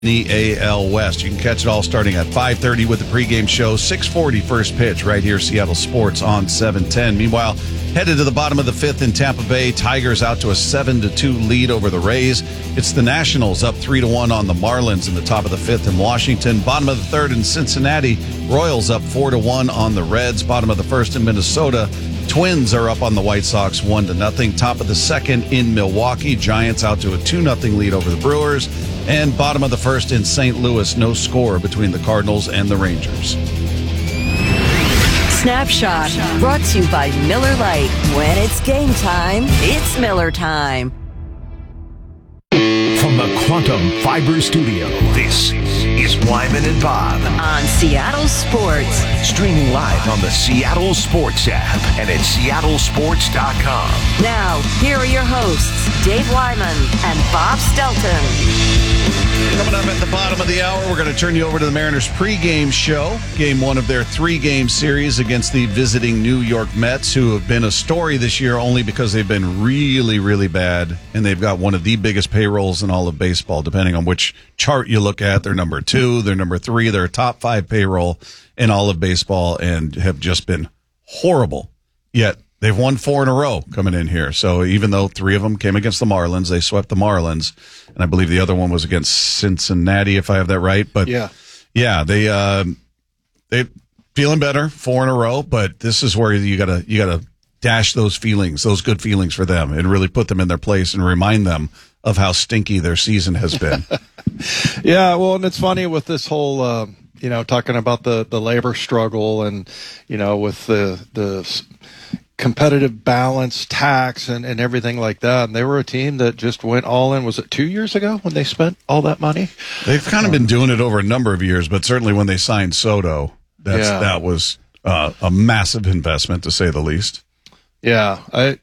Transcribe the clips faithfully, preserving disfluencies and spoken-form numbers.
The A L West. You can catch it all starting at five thirty with the pregame show, six forty first pitch right here, Seattle Sports on seven ten. Meanwhile, headed to the bottom of the fifth in Tampa Bay, Tigers out to a seven to two lead over the Rays. It's the Nationals up three to one on the Marlins in the top of the fifth in Washington. Bottom of the third in Cincinnati, Royals up four to one on the Reds. Bottom of the first in Minnesota, Twins are up on the White Sox one to nothing. Top of the second in Milwaukee, Giants out to a two nothing lead over the Brewers. And bottom of the first in Saint Louis, no score between the Cardinals and the Rangers. Snapshot, brought to you by Miller Lite. When it's game time, it's Miller time. From the Quantum Fiber Studio, this is Wyman and Bob. On Seattle Sports. Streaming live on the Seattle Sports app and at seattle sports dot com. Now, here are your hosts, Dave Wyman and Bob Stelton. Coming up at the bottom of the hour, we're going to turn you over to the Mariners pregame show. Game one of their three-game series against the visiting New York Mets, who have been a story this year only because they've been really, really bad, and they've got one of the biggest payrolls in all of baseball, depending on which chart you look at. They're number two, they're number three, they're a top five payroll in all of baseball and have just been horrible. Yet they've won four in a row coming in here. So even though three of them came against the Marlins, they swept the Marlins. And I believe the other one was against Cincinnati, if I have that right. But yeah, yeah, they uh, they feeling better, four in a row. But this is where you gotta you gotta dash those feelings, those good feelings for them, and really put them in their place and remind them of how stinky their season has been. Yeah, well, and it's funny with this whole. Uh, you know, talking about the, the labor struggle and, you know, with the the competitive balance tax and, and everything like that. And they were a team that just went all in. Was it two years ago when they spent all that money? They've kind of been doing it over a number of years, but certainly when they signed Soto, that's, yeah. that was uh, a massive investment, to say the least. Yeah. I.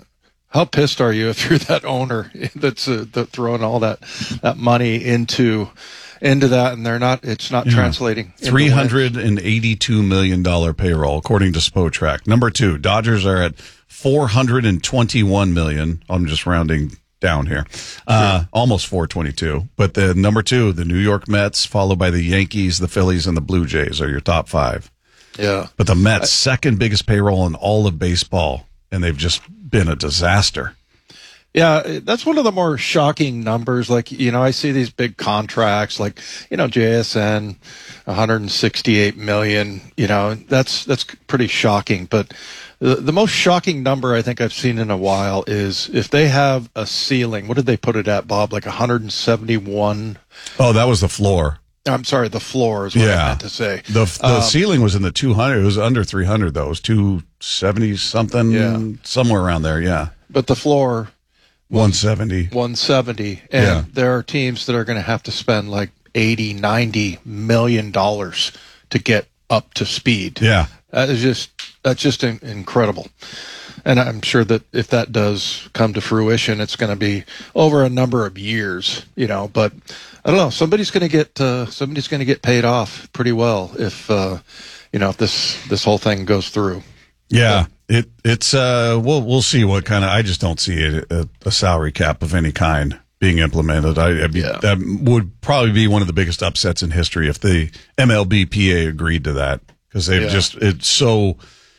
How pissed are you if you're that owner that's uh, that throwing all that, that money into into that, and they're not, it's not yeah. translating. three hundred eighty-two million dollars payroll, according to Spotrac. Number two, Dodgers are at four hundred twenty-one million dollars. I'm just rounding down here. Uh, sure. Almost four twenty-two. But the number two, the New York Mets, followed by the Yankees, the Phillies, and the Blue Jays are your top five. Yeah. But the Mets, I, second biggest payroll in all of baseball, and they've just been a disaster. Yeah, that's one of the more shocking numbers. Like, you know, I see these big contracts like, you know, J S N, one hundred sixty-eight million, you know, that's, that's pretty shocking. But the, the most shocking number I think I've seen in a while is if they have a ceiling, what did they put it at, Bob? Like one hundred seventy-one. Oh, that was the floor. I'm sorry, the floor is what yeah. I meant to say. The the um, ceiling was in the two hundred. It was under three hundred, though. It was two seventy something, yeah. somewhere around there, yeah. But the floor... one seventy. one seventy. And yeah. there are teams that are going to have to spend like eighty, ninety million dollars to get up to speed. Yeah. That is just, that's just in, incredible. And I'm sure that if that does come to fruition, it's going to be over a number of years, you know, but I don't know. Somebody's going to get, uh, somebody's going to get paid off pretty well if, uh, you know, if this, this whole thing goes through. Yeah. It it's uh we'll we'll see what kind of, I just don't see a, a, a salary cap of any kind being implemented. I, I mean, yeah. that would probably be one of the biggest upsets in history if the M L B P A agreed to that, because they've yeah. just it's so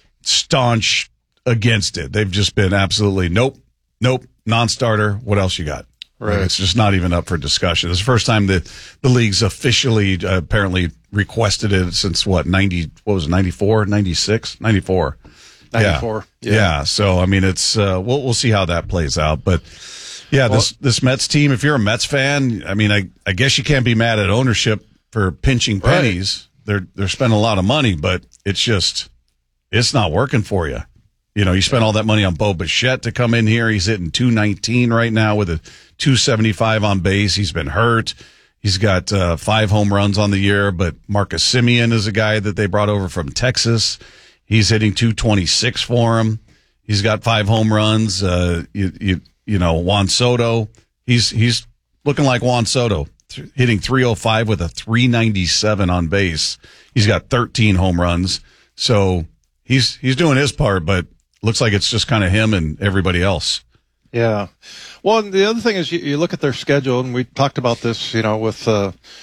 staunch against it. They've just been absolutely nope, nope, non-starter. What else you got? Right. It's just not even up for discussion. It's the first time that the league's officially uh, apparently requested it since what ninety what was it ninety-four, ninety-six, ninety-four. ninety-four. Yeah. yeah. yeah. So, I mean, it's, uh, we'll, we'll see how that plays out. But, yeah, well, this, this Mets team, if you're a Mets fan, I mean, I, I guess you can't be mad at ownership for pinching pennies. Right. They're, they're spending a lot of money, but it's just, it's not working for you. You know, you spent all that money on Bo Bichette to come in here. He's hitting two nineteen right now with a two seventy-five on base. He's been hurt. He's got uh, five home runs on the year, but Marcus Semien is a guy that they brought over from Texas. He's hitting two twenty-six for him. He's got five home runs. Uh, you, you, you know, Juan Soto. He's he's looking like Juan Soto, th- hitting three oh five with a three ninety-seven on base. He's got thirteen home runs. So he's he's doing his part, but looks like it's just kind of him and everybody else. Yeah. Well, and the other thing is you, you look at their schedule, and we talked about this, you know, with uh,